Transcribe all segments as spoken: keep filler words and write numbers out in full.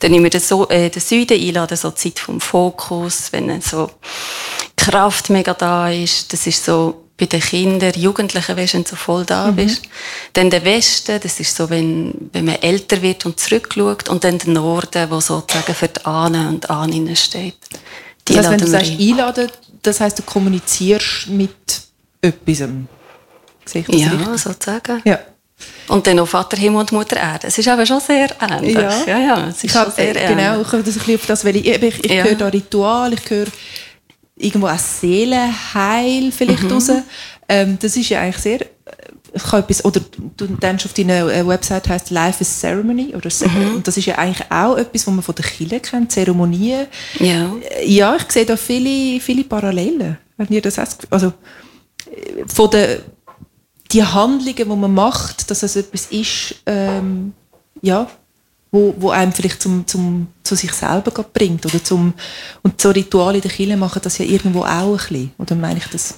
Dann nehmen wir den, so äh, den Süden einladen, so die Zeit vom Fokus, wenn so Kraft mega da ist. Das ist so bei den Kindern, Jugendlichen, weißt, wenn du so voll da mhm. bist. Dann der Westen, das ist so, wenn, wenn man älter wird und zurückschaut. Und dann der Norden, der sozusagen für die Ahnen und Ahnen steht. Die das heißt, wenn du sagst einladen, das heisst, du kommunizierst mit etwas. Sehe ich das ja, richtig? sozusagen. Ja. Und dann auch Vater Himmel und Mutter Erde. Es ist aber schon sehr ähnlich. Ja, ja, ja es ist ich schon hab, sehr äh, genau, ähnlich. ich das ein bisschen auf das, weil ich, ich, ich ja. höre da Ritual, ich höre irgendwo auch Seelenheil vielleicht mhm. raus. Ähm, das ist ja eigentlich sehr, ich kann etwas, oder du denkst auf deiner Website, heisst Life is Ceremony, oder mhm. und das ist ja eigentlich auch etwas, was man von der Kirche kennt, Zeremonien. Ja. Ja, ich sehe da viele, viele Parallelen, wenn ihr das hast, also von der die Handlungen, die man macht, dass es etwas ist, ähm, ja, wo, wo einem vielleicht zum, zum, zu sich selber bringt. Oder zum, und so Rituale in der Kirche machen das ja irgendwo auch ein bisschen. Oder meine ich das?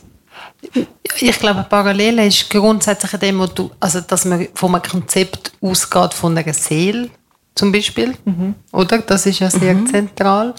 Ich glaube, Parallele ist grundsätzlich in dem, wo du, also, dass man von einem Konzept ausgeht, von einer Seele zum Beispiel. Mhm. Oder? Das ist ja sehr mhm. zentral.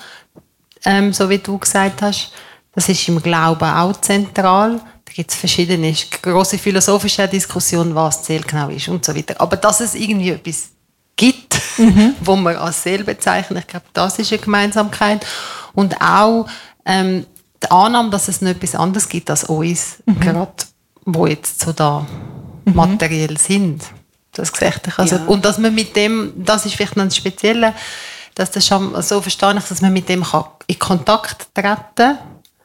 Ähm, so wie du gesagt hast, das ist im Glauben auch zentral. Da gibt es verschiedene, grosse philosophische Diskussionen, was Seele genau ist und so weiter. Aber dass es irgendwie etwas gibt, mhm. wo man als Seele bezeichnet, ich glaube, das ist eine Gemeinsamkeit. Und auch ähm, die Annahme, dass es noch etwas anderes gibt als uns, mhm. gerade wo jetzt so da mhm. materiell sind. Das sehe ich. Also, ja. Und dass man mit dem, das ist vielleicht noch ein Spezielles, dass das schon, so verstehe ich, dass man mit dem kann in Kontakt treten kann.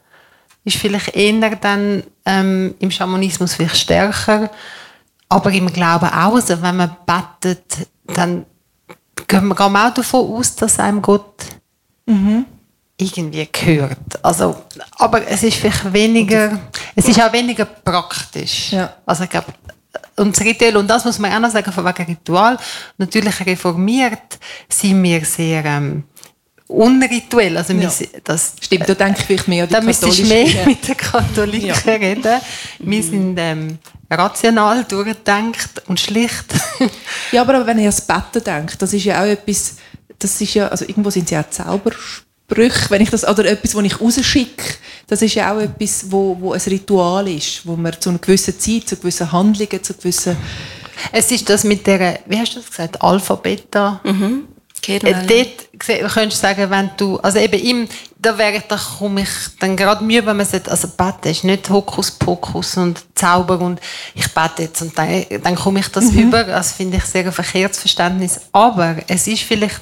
Ist vielleicht eher dann ähm, im Schamanismus vielleicht stärker, aber im Glauben auch. Also wenn man betet, dann gehen wir auch davon aus, dass einem Gott mhm. irgendwie gehört. Also, aber es ist vielleicht weniger, es ist auch weniger praktisch. Ja. Also ich glaube, und das Ritual, und das muss man auch noch sagen, von wegen Ritual, natürlich reformiert sind wir sehr ähm, unrituell. Also ja. das, stimmt, da denke ich vielleicht mehr an die Katholischen. Da müsstest du mehr ja. mit den Katholiken ja. reden. Wir sind ähm, rational, durchgedacht und schlicht. Ja, aber wenn ihr ans Betten denkt, das ist ja auch etwas, das ist ja, also irgendwo sind es ja auch Zaubersprüche, wenn ich das, oder etwas, das ich rausschicke, das ist ja auch etwas, wo, wo ein Ritual ist, wo man zu einer gewissen Zeit, zu gewissen Handlungen, zu gewissen... Es ist das mit der, wie hast du das gesagt, Alpha, Beta... Mhm. Äh, dort könntest du sagen, wenn du, also eben im, da wäre da komme ich dann gerade Mühe, wenn man sagt, also beten ist nicht Hokuspokus und Zauber und ich bete jetzt und dann, dann komme ich das mhm. über, das finde ich sehr ein verkehrtes Verständnis, aber es ist vielleicht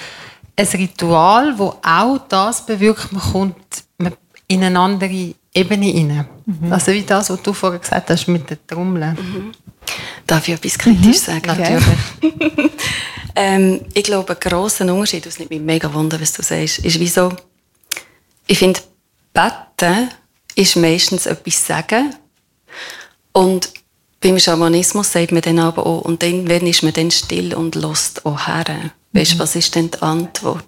ein Ritual, wo auch das bewirkt, man kommt in eine andere Ebene rein. Mhm. Also wie das, was du vorher gesagt hast mit den Trommeln. Mhm. Darf ich etwas kritisch mhm. sagen? Natürlich. ähm, ich glaube, ein grosser Unterschied, was nicht mich mega wundert, was du sagst, ist wie so, ich finde, Beten ist meistens etwas sagen und beim Schamanismus sagt man dann aber auch, und dann ist man dann still und lässt auch her. Mhm. Weißt du, was ist denn die Antwort?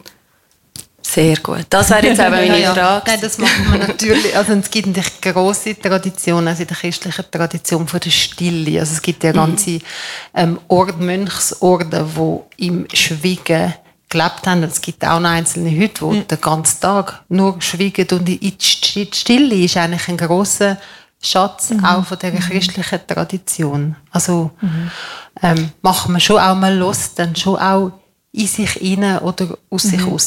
Sehr gut. Das wäre jetzt eben meine ja, Frage. Ja. Nein, das macht man natürlich. Also es gibt eine grosse Tradition, also in der christlichen Tradition von der Stille. Also es gibt ja ganze ähm, Ord, Mönchsorden, die im Schweigen gelebt haben. Es gibt auch noch einzelne Leute, die mhm. den ganzen Tag nur schweigen. Und die Stille ist eigentlich ein grosser Schatz mhm. auch von dieser christlichen Tradition. Also mhm. ähm, macht man schon auch mal los, dann schon auch in sich rein oder aus mhm. sich raus.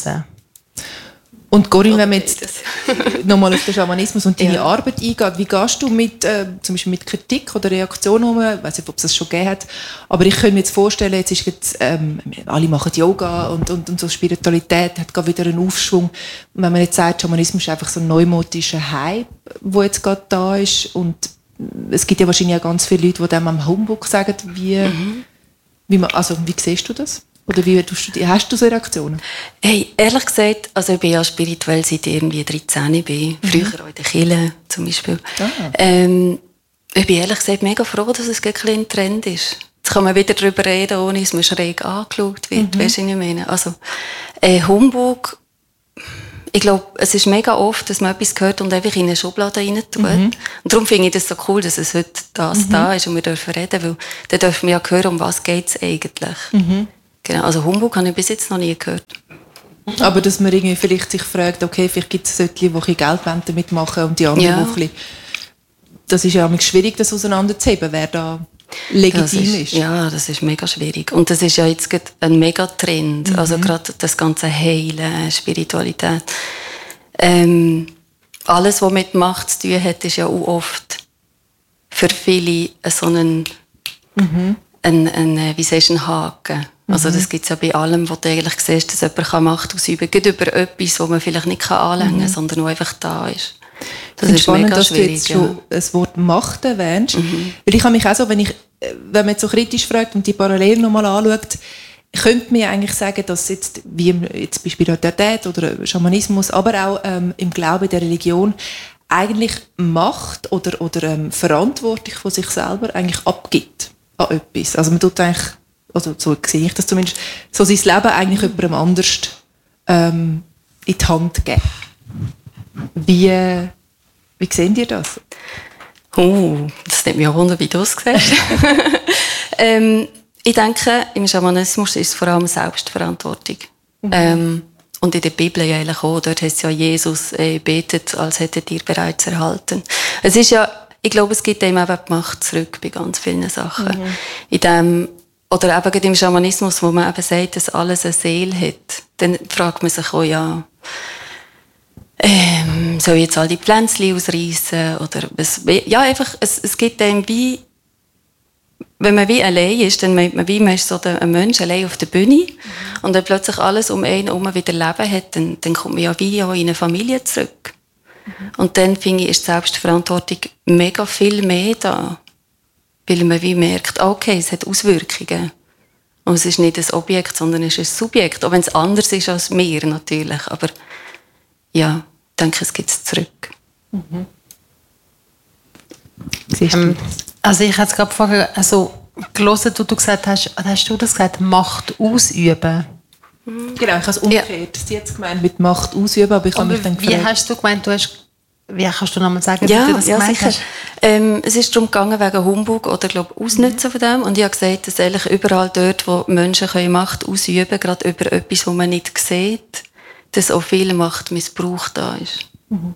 Und Corinne, wenn man jetzt nochmal auf den Schamanismus und deine ja. Arbeit eingeht, wie gehst du mit, äh, zum Beispiel mit Kritik oder Reaktionen um? Ich weiß nicht, ob es das schon gegeben hat, aber ich könnte mir jetzt vorstellen, jetzt ist jetzt, ähm, alle machen Yoga und, und, und so Spiritualität hat gerade wieder einen Aufschwung. Und wenn man jetzt sagt, Schamanismus ist einfach so ein neumodischer Hype, der jetzt gerade da ist, und es gibt ja wahrscheinlich auch ganz viele Leute, die dem am Humbug sagen, wie, mhm. wie, man, also, wie siehst du das? Oder wie hast du so Reaktionen? Hey, ehrlich gesagt, also ich bin ja spirituell, seit ich irgendwie dreizehn bin. Mhm. Früher auch in der Kirche zum Beispiel. Ah. Ähm, ich bin ehrlich gesagt mega froh, dass es ein bisschen Trend ist. Jetzt kann man wieder darüber reden, ohne dass man schräg angeschaut wird. Mhm. Weißt du, was ich meine? Also, äh, Humbug, ich glaube, es ist mega oft, dass man etwas hört und einfach in eine Schublade rein tut. Mhm. Und darum finde ich das so cool, dass es heute das mhm. da ist und wir dürfen reden, weil dann dürfen wir ja hören, um was geht es eigentlich. Mhm. Genau, also Humbug habe ich bis jetzt noch nie gehört. Aber dass man irgendwie vielleicht sich fragt, okay, vielleicht gibt es solche, die ein bisschen Geld damit machen und die anderen, ja. die ein bisschen, das ist ja schwierig, das auseinanderzuheben, wer da legitim das ist, ist. Ja, das ist mega schwierig. Und das ist ja jetzt ein Megatrend. Mhm. Also gerade das ganze Heilen, Spiritualität. Ähm, alles, was mit Macht zu tun hat, ist ja auch oft für viele so ein, mhm. ein, ein, wie sagst du, ein Haken. Also das gibt es ja bei allem, wo du eigentlich siehst, dass jemand Macht ausüben kann. Geht über etwas, das man vielleicht nicht anlängen kann, mhm. sondern nur einfach da ist. Das ist spannend, mega dass du jetzt ja. schon das Wort Macht erwähnst. Mhm. Weil ich habe mich auch so, wenn, ich, wenn man jetzt so kritisch fragt und die Parallelen nochmal anschaut, könnte man eigentlich sagen, dass jetzt, wie jetzt bei Spiritualität oder Schamanismus, aber auch ähm, im Glauben der Religion, eigentlich Macht oder, oder ähm, Verantwortung von sich selber eigentlich abgibt an etwas. Also man tut eigentlich, also so sehe ich das zumindest, so sein Leben eigentlich mhm. jemandem anders ähm, in die Hand geben. Wie, wie sehen ihr das? Oh, das nimmt mich auch wunder, wie du es siehst. ähm, ich denke, im Schamanismus ist es vor allem Selbstverantwortung. Mhm. Ähm, und in der Bibel ja eigentlich auch. Dort heißt es ja, Jesus äh, betet, als hättet ihr bereits erhalten. Es ist ja, ich glaube, es gibt ihm eben die Macht zurück bei ganz vielen Sachen. Mhm. In dem, oder eben im Schamanismus, wo man eben sagt, dass alles eine Seele hat, dann fragt man sich auch, ja, Ähm, soll ich jetzt all die Pflänzchen ausreißen oder was? Ja, einfach, es, es gibt einem wie, wenn man wie allein ist, dann meint man wie, man ist so der, ein Mensch allein auf der Bühne mhm. und wenn plötzlich alles um einen herum wieder Leben hat, dann, dann kommt man ja wie auch in eine Familie zurück. Mhm. Und dann, finde ich, ist die Selbstverantwortung mega viel mehr da, weil man wie merkt, okay, es hat Auswirkungen. Und es ist nicht ein Objekt, sondern es ist ein Subjekt, auch wenn es anders ist als wir natürlich, aber ja, ich denke, es gibt es zurück. Mhm. Ähm, also ich habe es gerade vorher also, gelesen, wo du gesagt hast, hast du das gesagt, Macht ausüben? Mhm. Genau, ich habe es umgekehrt. Ja. Sie hat es gemeint mit Macht ausüben, aber ich habe mich dann gefragt. Wie hast du gemeint, du hast, wie kannst du nochmal sagen, ja, wie du das ja, gemeint sicher. hast? Ähm, es ist darum gegangen, wegen Humbug oder glaub, Ausnutzen mhm. von dem. Und ich habe gesagt, dass eigentlich überall dort, wo Menschen können Macht ausüben können, gerade über etwas, das man nicht sieht, dass auch viel Machtmissbrauch da ist. Mhm.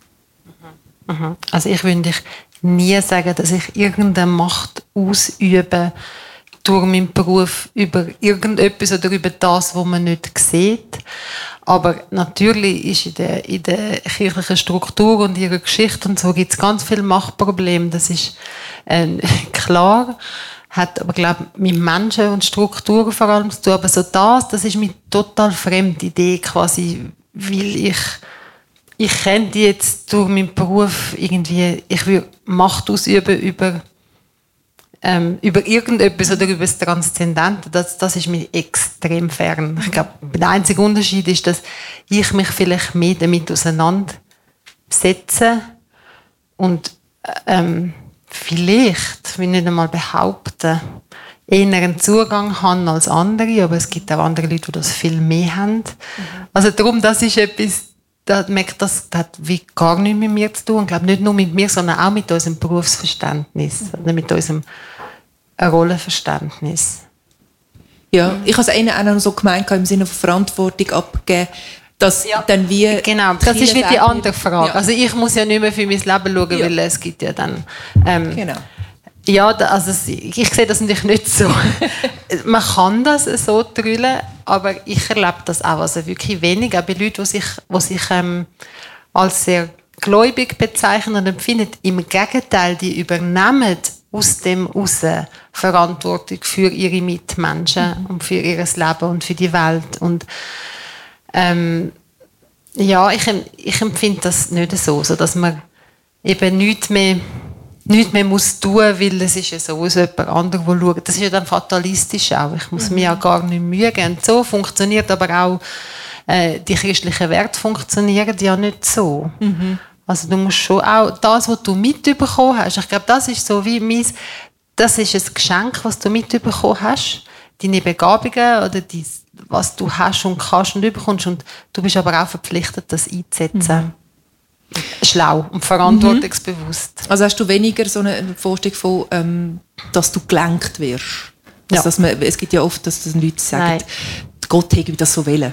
Mhm. Also ich würde dich nie sagen, dass ich irgendeine Macht ausübe durch meinen Beruf über irgendetwas oder über das, was man nicht sieht. Aber natürlich ist in der, in der kirchlichen Struktur und ihrer Geschichte und so gibt es ganz viele Machtprobleme. Das ist äh, klar. Hat aber, glaube ich, mit Menschen und Strukturen vor allem zu tun. Aber so das, das ist mir total fremde Idee quasi, weil ich, ich kenne die jetzt durch meinen Beruf irgendwie, ich würde Macht ausüben über, ähm, über irgendetwas oder über das Transzendente. Das, das ist mir extrem fern. Ich glaube, der einzige Unterschied ist, dass ich mich vielleicht mehr damit auseinandersetze und ähm, vielleicht, will ich nicht einmal behaupten, eher einen Zugang haben als andere, aber es gibt auch andere Leute, die das viel mehr haben. Mhm. Also darum, das ist etwas, das merkt, das hat wie gar nichts mit mir zu tun. Ich glaube, nicht nur mit mir, sondern auch mit unserem Berufsverständnis, mhm. oder mit unserem Rollenverständnis. Ja, ich habe es ihnen auch noch so gemeint, im Sinne von Verantwortung abgeben, dass ja, dann wie... Genau, das ist wie die andere Frage. Ja. Also ich muss ja nicht mehr für mein Leben schauen, ja. weil es gibt ja dann... Ähm, genau. Ja, also ich sehe das natürlich nicht so. Man kann das so drüllen, aber ich erlebe das auch also wirklich wenig, auch bei Leuten, die sich, die sich ähm, als sehr gläubig bezeichnen und empfinden. Im Gegenteil, die übernehmen aus dem raus Verantwortung für ihre Mitmenschen mhm. und für ihr Leben und für die Welt. Und ähm, ja, ich, ich empfinde das nicht so, so dass man eben nichts mehr, nichts mehr muss tun, weil es ist ja sowieso jemand anderes, der schaut. Das ist ja dann fatalistisch auch. Ich muss mhm. mir ja gar nicht Mühe geben. So funktioniert aber auch äh, die christlichen Werte funktionieren ja nicht so. Mhm. Also du musst schon auch das, was du mitbekommen hast, ich glaube, das ist so wie mein, das ist ein Geschenk, was du mitbekommen hast, deine Begabungen oder die, was du hast und kannst und bekommst und du bist aber auch verpflichtet, das einzusetzen. Mhm. Schlau und verantwortungsbewusst. Also hast du weniger so eine Vorstellung von, ähm, dass du gelenkt wirst? Also, ja. dass man, es gibt ja oft, dass Leute sagen, Nein. Gott hätte das so wollen.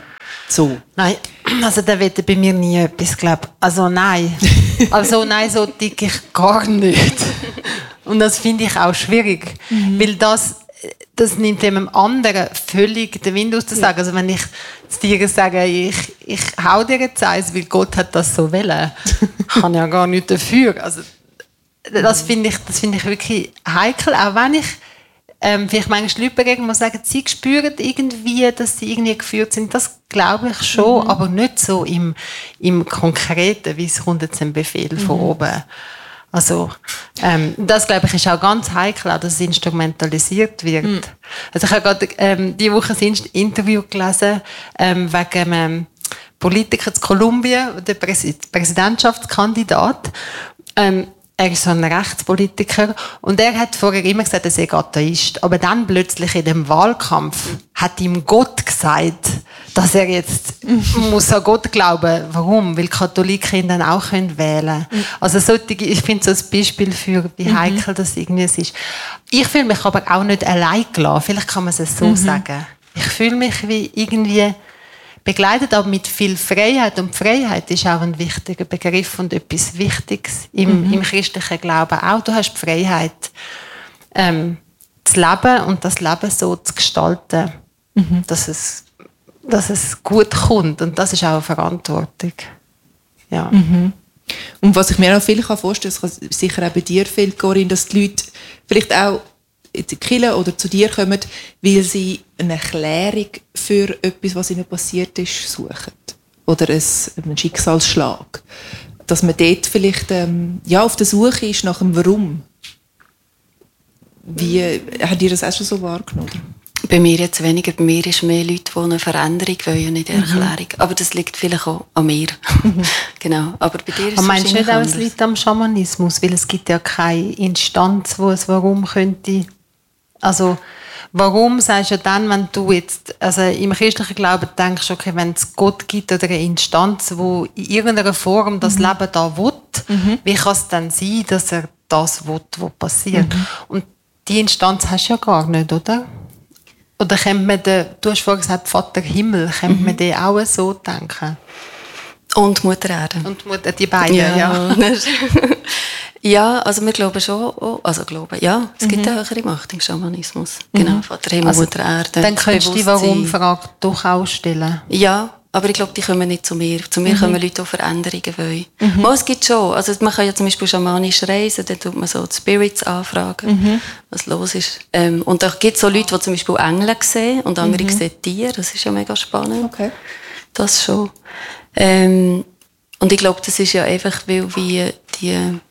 So. Nein, also da wird bei mir nie etwas, glaube ich. Also nein. Also nein, so dick ich gar nicht. Und das finde ich auch schwierig. Mhm. Weil das, das nimmt dem anderen völlig den Wind aus zu sagen. Ja. Also wenn ich zu dir sage, ich, ich hau dir jetzt eins, weil Gott hat das so wollen, kann ja gar nichts dafür. Also das finde ich, das finde ich wirklich heikel. Auch wenn ich Ähm, vielleicht manchmal Leute begegnen, die sagen, sie spüren irgendwie, dass sie irgendwie geführt sind. Das glaube ich schon, mhm. aber nicht so im, im Konkreten, wie es kommt jetzt ein Befehl mhm. von oben. Also, ähm, das glaube ich ist auch ganz heikel, auch, dass es instrumentalisiert wird. Mhm. Also ich habe gerade ähm, diese Woche ein Interview gelesen ähm, wegen einem Politiker in Kolumbien, der Präs- Präsidentschaftskandidat. Ähm, Er ist so ein Rechtspolitiker und er hat vorher immer gesagt, er sei Atheist. Aber dann plötzlich in dem Wahlkampf hat ihm Gott gesagt, dass er jetzt muss an Gott glauben. Warum? Weil Katholiken dann auch wählen können. Mhm. Also solche, ich finde so ein Beispiel für, wie heikel das irgendwie ist. Ich fühle mich aber auch nicht allein gelassen. Vielleicht kann man es so mhm. sagen. Ich fühle mich wie irgendwie begleitet, aber mit viel Freiheit. Und Freiheit ist auch ein wichtiger Begriff und etwas Wichtiges im, mhm. im christlichen Glauben auch. Du hast die Freiheit, ähm, zu leben und das Leben so zu gestalten, mhm. dass, es, dass es gut kommt. Und das ist auch eine Verantwortung. Ja. Mhm. Und was ich mir auch viel vorstellen kann, das kann sicher auch bei dir viel, Corinne, dass die Leute vielleicht auch in die Kirche oder zu dir kommen, weil sie eine Erklärung für etwas, was ihnen passiert ist, suchen. Oder einen Schicksalsschlag. Dass man dort vielleicht ähm, ja, auf der Suche ist nach dem Warum. Wie, habt ihr das auch schon so wahrgenommen? Bei mir jetzt weniger. Bei mir ist mehr Leute, die eine Veränderung wollen und nicht eine Erklärung. Mhm. Aber das liegt vielleicht auch an mir. Mhm. Genau. Aber bei dir ist es meinst du nicht auch, es liegt am Schamanismus? Weil es gibt ja keine Instanz, wo es Warum könnte. Also, warum sagst du dann, wenn du jetzt, also im christlichen Glauben denkst, okay, wenn es Gott gibt oder eine Instanz, wo in irgendeiner Form das mhm. Leben da will, mhm. wie kann es dann sein, dass er das will, was passiert? Mhm. Und die Instanz hast du ja gar nicht, oder? Oder könnte man den, du hast vorhin gesagt, Vater Himmel, könnte mhm. man den auch so denken? Und Mutter Erde. Und Mutter, die beiden, ja. ja. Ja, also wir glauben schon, oh, also glauben, ja, es gibt mhm. eine höhere Macht im Schamanismus. Mhm. Genau, Vater Himmel, also, Mutter Erde. Dann könntest du die Warum-Frage durchaus stellen. Ja, aber ich glaube, die kommen nicht zu mir. Zu mir mhm. kommen Leute, die Veränderungen wollen. Mhm. Oh, es gibt schon, also man kann ja zum Beispiel schamanisch reisen, dann tut man so die Spirits anfragen, mhm. was los ist. Ähm, und da gibt es so Leute, die zum Beispiel Engel sehen und andere mhm. sehen Tiere, das ist ja mega spannend. Okay. Das schon. Ähm, und ich glaube, das ist ja einfach, weil wie die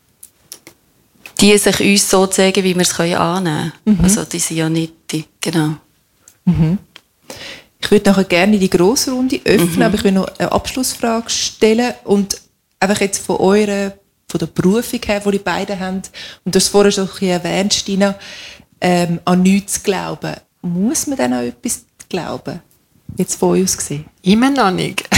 die sich uns so zeigen, wie wir es annehmen können. Mhm. Also die sind ja nicht die, genau. Mhm. Ich würde nachher gerne die grosse Runde öffnen, mhm. aber ich will noch eine Abschlussfrage stellen und einfach jetzt von eurer, von der Berufung her, die die beiden haben, und du hast es vorher schon ein bisschen erwähnt, Stina, ähm, an nichts glauben. Muss man dann auch etwas glauben? Jetzt von uns gesehen? Immer noch nicht.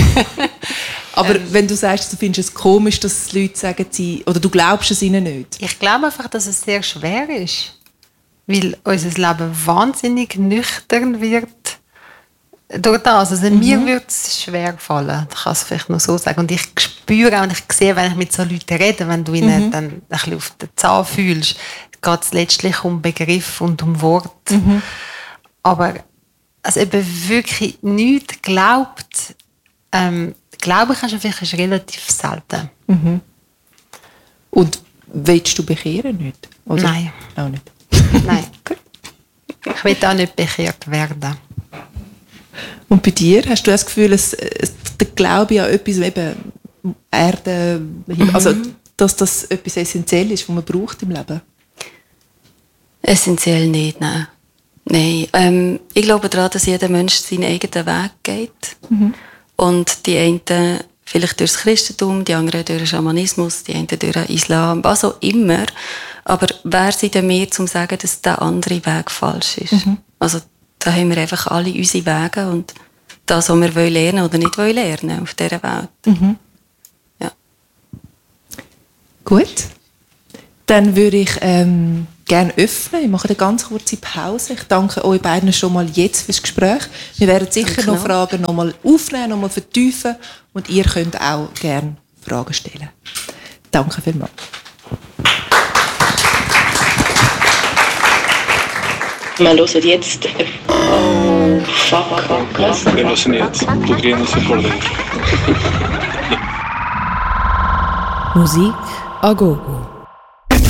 Aber ähm, wenn du sagst, du findest es komisch, dass Leute sagen, sie, oder du glaubst es ihnen nicht? Ich glaube einfach, dass es sehr schwer ist. Weil unser Leben wahnsinnig nüchtern wird. Durch das. Also mhm. mir würde es schwer fallen. Ich kann es vielleicht noch so sagen. Und ich spüre auch, und ich sehe, wenn ich mit so Leuten rede, wenn du ihnen mhm. dann ein bisschen auf den Zahn fühlst, geht es letztlich um Begriff und um Wort. Mhm. Aber also eben wirklich nichts glaubt, ähm, glaube ich, ist vielleicht relativ selten. Mhm. Und willst du bekehren nicht? Oder? Nein. Auch nicht? Nein. Ich will auch nicht bekehrt werden. Und bei dir, hast du das Gefühl, dass der Glaube an etwas, eben Erde, mhm. also dass das etwas essentiell ist, was man braucht im Leben? Essentiell nicht, nein. Nein. Ähm, ich glaube daran, dass jeder Mensch seinen eigenen Weg geht. Mhm. Und die einen vielleicht durch das Christentum, die anderen durch den Schamanismus, die einen durch den Islam, was auch immer. Aber wer sind denn wir, um zu sagen, dass der andere Weg falsch ist? Mhm. Also da haben wir einfach alle unsere Wege und das, was wir lernen oder nicht lernen auf dieser Welt. Mhm. Ja. Gut. Dann würde ich ähm, gerne öffnen. Ich mache eine ganz kurze Pause. Ich danke euch beiden schon mal jetzt fürs Gespräch. Wir werden sicher danke noch Fragen noch mal aufnehmen, noch mal vertiefen und ihr könnt auch gerne Fragen stellen. Danke vielmals. Wir hören jetzt. Oh, fuck, fuck, was? Wir hören jetzt. Du grinst vor dir. Musik a gogo.